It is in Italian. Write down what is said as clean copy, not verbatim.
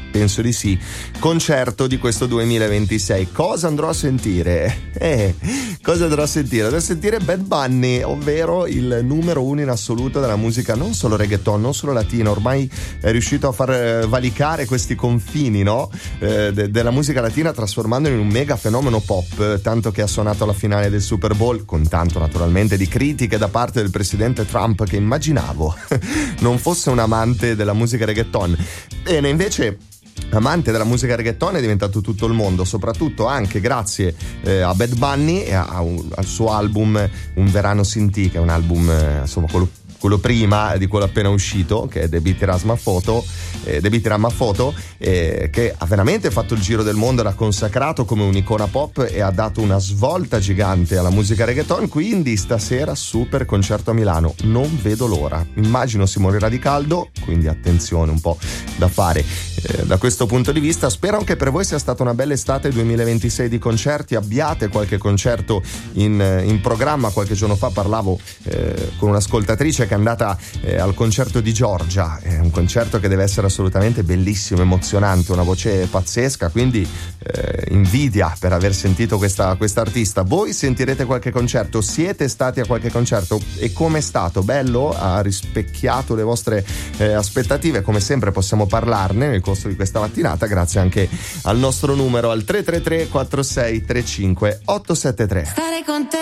penso di sì, concerto di questo 2026. Cosa andrò a sentire? Cosa andrò a sentire? Andrò a sentire Bad Bunny, ovvero il numero uno in assoluto della musica, non solo reggaeton, non solo latina, ormai è riuscito a far valicare questi confini, no? Della musica latina, trasformandola in un mega fenomeno pop, tanto che ha suonato alla finale del Super Bowl, con tanto naturalmente di critiche da parte del presidente Trump, che immaginavo non fosse un amante della musica reggaeton. Bene, invece amante della musica reggaeton è diventato tutto il mondo, soprattutto anche grazie a Bad Bunny e al suo album Un Verano Sin Ti, che è un album insomma quello prima di quello appena uscito, che è The Beat Rama Photo, che ha veramente fatto il giro del mondo, l'ha consacrato come un'icona pop e ha dato una svolta gigante alla musica reggaeton. Quindi stasera super concerto a Milano, non vedo l'ora, immagino si morirà di caldo, quindi attenzione, un po' da fare da questo punto di vista. Spero anche per voi sia stata una bella estate 2026 di concerti, abbiate qualche concerto in programma. Qualche giorno fa parlavo con un'ascoltatrice che è andata al concerto di Giorgia, è un concerto che deve essere assolutamente bellissimo, emozionante, una voce pazzesca, quindi invidia per aver sentito questa artista. Voi sentirete qualche concerto? Siete stati a qualche concerto? E com'è stato? Bello? Ha rispecchiato le vostre aspettative? Come sempre possiamo parlarne nel corso di questa mattinata, grazie anche al nostro numero al 333 46 35 873. Stare con te